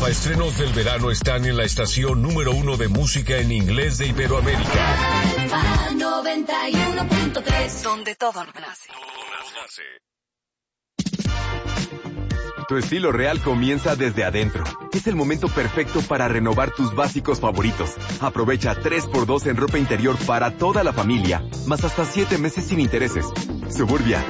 Alfa estrenos del verano están en la estación número 1 de música en inglés de Iberoamérica. Alfa 91.3, donde todo nace. Tu estilo real comienza desde adentro. Es el momento perfecto para renovar tus básicos favoritos. Aprovecha 3x2 en ropa interior para toda la familia, más hasta 7 meses sin intereses. Suburbia.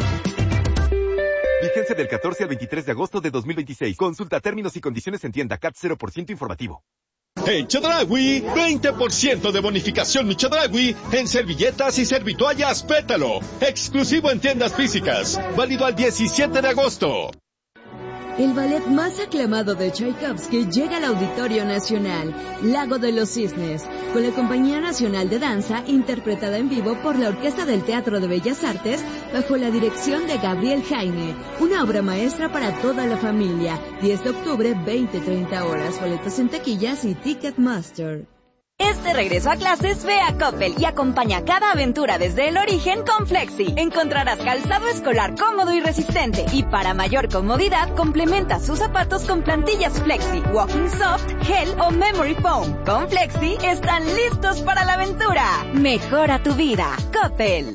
Vigencia del 14 al 23 de agosto de 2026. Consulta términos y condiciones en tienda CAT 0% informativo. En Chedraui, 20% de bonificación Mi Chedraui en servilletas y servitoallas Pétalo. Exclusivo en tiendas físicas. Válido al 17 de agosto. El ballet más aclamado de Tchaikovsky llega al Auditorio Nacional, Lago de los Cisnes, con la Compañía Nacional de Danza, interpretada en vivo por la Orquesta del Teatro de Bellas Artes, bajo la dirección de Gabriel Jaime. Una obra maestra para toda la familia. 10 de octubre, 20-30 horas. Boletos en taquillas y Ticketmaster. Este regreso a clases, ve a Coppel y acompaña cada aventura desde el origen con Flexi. Encontrarás calzado escolar cómodo y resistente. Y para mayor comodidad, complementa sus zapatos con plantillas Flexi, Walking Soft, Gel o Memory Foam. Con Flexi, están listos para la aventura. Mejora tu vida. Coppel.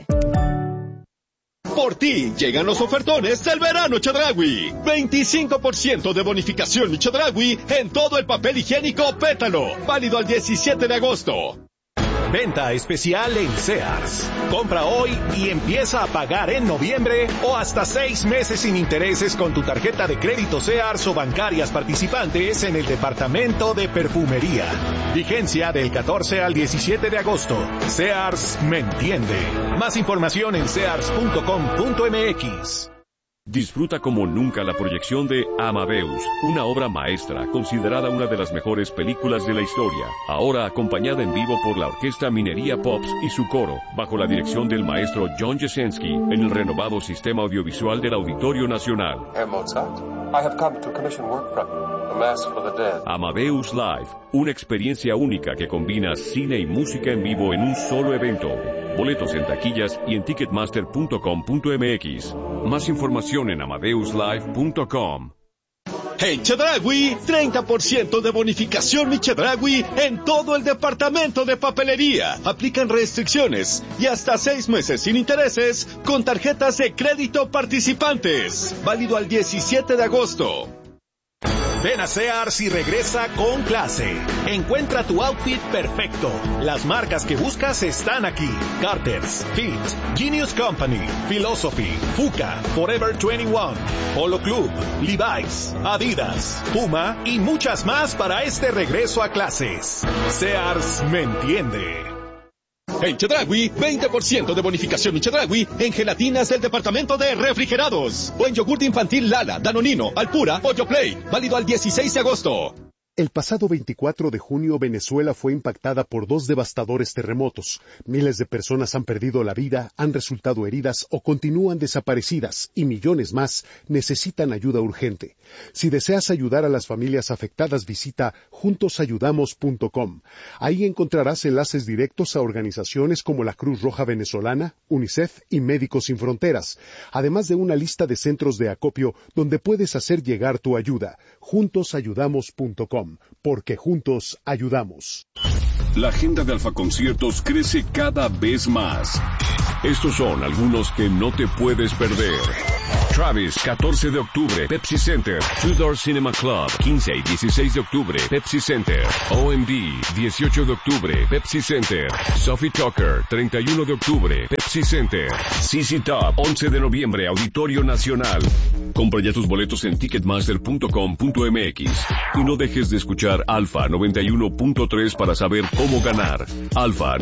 Por ti, llegan los ofertones del verano Chedraui. 25% de bonificación Mi Chedraui en todo el papel higiénico Pétalo. Válido al 17 de agosto. Venta especial en Sears. Compra hoy y empieza a pagar en noviembre o hasta 6 meses sin intereses con tu tarjeta de crédito Sears o bancarias participantes en el departamento de perfumería. Vigencia del 14 al 17 de agosto. Sears me entiende. Más información en sears.com.mx. Disfruta como nunca la proyección de Amadeus, una obra maestra, considerada una de las mejores películas de la historia, ahora acompañada en vivo por la Orquesta Minería Pops y su coro, bajo la dirección del maestro John Jasenski, en el renovado sistema audiovisual del Auditorio Nacional. Herr Mozart, I have come to commission work from you, A Mass for the Dead. Amadeus Live, una experiencia única que combina cine y música en vivo en un solo evento. Boletos en taquillas y en ticketmaster.com.mx. Más información en amadeuslive.com. En Chedraui, 30% de bonificación Mi Chedraui en todo el departamento de papelería. Aplican restricciones y hasta 6 meses sin intereses con tarjetas de crédito participantes. Válido al 17 de agosto. Ven a Sears y regresa con clase. Encuentra tu outfit perfecto. Las marcas que buscas están aquí. Carter's, Fit, Genius Company, Philosophy, Fuka, Forever 21, Polo Club, Levi's, Adidas, Puma y muchas más para este regreso a clases. Sears me entiende. En Chedraui, 20% de bonificación Mi Chedraui en gelatinas del departamento de refrigerados. O en yogur infantil Lala, Danonino, Alpura o Yoplait. Válido al 16 de agosto. El pasado 24 de junio, Venezuela fue impactada por 2 devastadores terremotos. Miles de personas han perdido la vida, han resultado heridas o continúan desaparecidas, y millones más necesitan ayuda urgente. Si deseas ayudar a las familias afectadas, visita juntosayudamos.com. Ahí encontrarás enlaces directos a organizaciones como la Cruz Roja Venezolana, UNICEF y Médicos Sin Fronteras, además de una lista de centros de acopio donde puedes hacer llegar tu ayuda. Juntosayudamos.com. Porque juntos ayudamos. La agenda de Alfa Conciertos crece cada vez más. Estos son algunos que no te puedes perder. Travis, 14 de octubre, Pepsi Center. Two Door Cinema Club, 15 y 16 de octubre, Pepsi Center. OMD, 18 de octubre, Pepsi Center. Sophie Tucker, 31 de octubre, Pepsi Center. CC Top, 11 de noviembre, Auditorio Nacional. Compra ya tus boletos en ticketmaster.com.mx. Y no dejes de escuchar Alfa 91.3 para saber cómo ganar. Alfa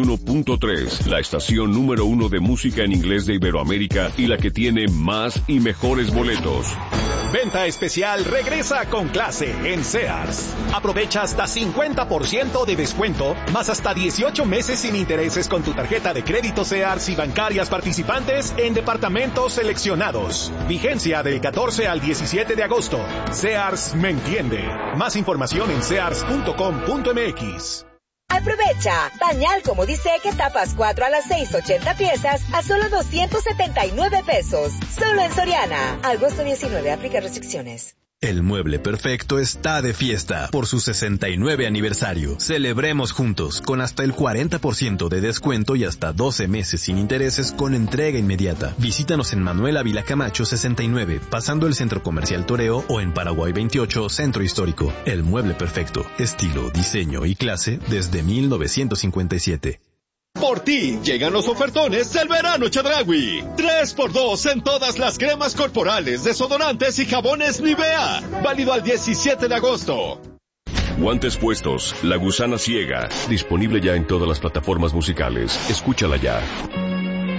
91.3, la estación número 1 de música en inglés de Iberoamérica y la que tiene más y mejores boletos. Venta especial regresa con clase en Sears. Aprovecha hasta 50% de descuento, más hasta 18 meses sin intereses con tu tarjeta de crédito Sears y bancarias participantes en departamentos seleccionados. Vigencia del 14 al 17 de agosto. Sears me entiende. Más información en sears.com.mx. Aprovecha. Pañal Comodisec tapas 4 a las 6.80 piezas a solo 279 pesos. Solo en Soriana. Agosto 19. Aplica restricciones. El Mueble Perfecto está de fiesta por su 69 aniversario. Celebremos juntos con hasta el 40% de descuento y hasta 12 meses sin intereses con entrega inmediata. Visítanos en Manuel Ávila Camacho 69, pasando el Centro Comercial Toreo, o en Paraguay 28, Centro Histórico. El Mueble Perfecto, estilo, diseño y clase desde 1957. Por ti, llegan los ofertones del verano Chedraui. 3x2 en todas las cremas corporales, desodorantes y jabones Nivea. Válido al 17 de agosto. Guantes puestos, La Gusana Ciega. Disponible ya en todas las plataformas musicales. Escúchala ya.